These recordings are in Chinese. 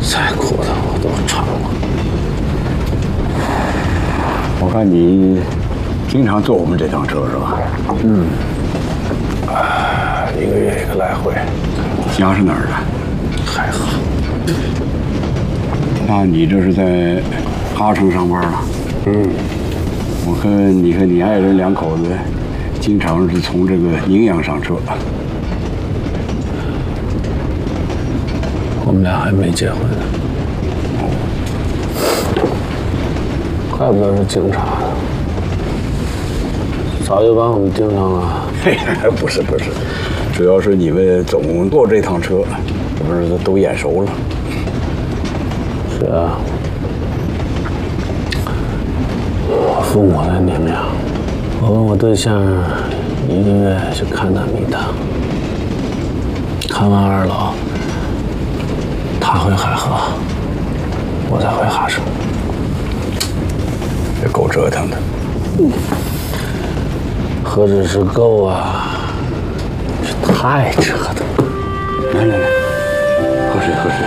再苦的我都尝了。 我看你经常坐我们这趟车是吧？ 嗯。1个月1个来回。 家是哪儿的？ 还好。 那你这是在哈城上班了？ 嗯。 我看你和你爱人2口子，经常是从这个宁阳上车。 我们俩还没结婚呢。怪不得是警察呢，早就把我们盯上了。 嘿，不是，主要是你们总坐这趟车，这不是都眼熟了？ 是啊。我父母在宁阳，我跟我对象1个月去看他们一趟，看完2老，他回海河，我再回哈城。 这够折腾的。 何止是够啊，是太折腾了。 来，喝水。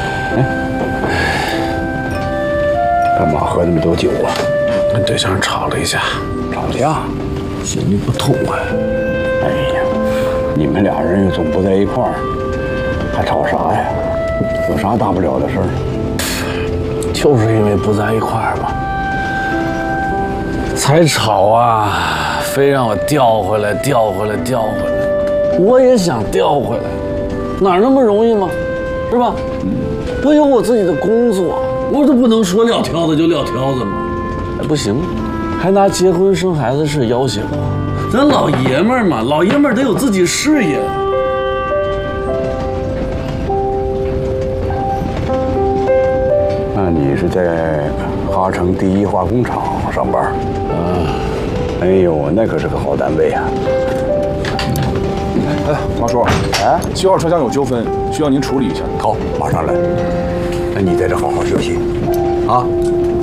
干嘛喝那么多酒啊？ 跟对象吵了一架，心里不痛快。 哎呀，你们俩人又总不在一块儿，还吵啥呀？有啥大不了的事儿？ 就是因为不在一块儿嘛，才吵啊！非让我调回来。我也想调回来，哪那么容易吗？是吧？我有我自己的工作，我都不能说撂挑子就撂挑子吗？哎，不行，还拿结婚生孩子的事要挟我。咱老爷们儿嘛，老爷们儿得有自己事业。 那你是在哈城第1化工厂上班？哎呦，那可是个好单位啊！ 哎，王叔，7号车厢有纠纷，需要您处理一下。 好，马上来。那你在这好好休息，啊。